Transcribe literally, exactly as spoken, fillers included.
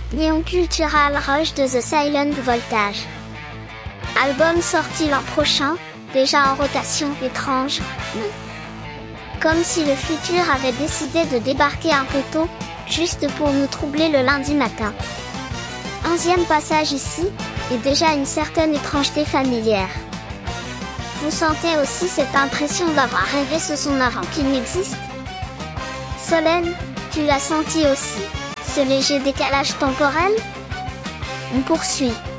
Lyon Cultural Roche de The Silent Voltage. Album sorti l'an prochain, déjà en rotation, étrange, non. Comme si le futur avait décidé de débarquer un peu tôt, juste pour nous troubler le lundi matin. Onzième passage ici, et déjà une certaine étrangeté familière. Vous sentez aussi cette impression d'avoir rêvé ce son avant qu'il n'existe? Solène, tu l'as senti aussi, ce léger décalage temporel? On poursuit.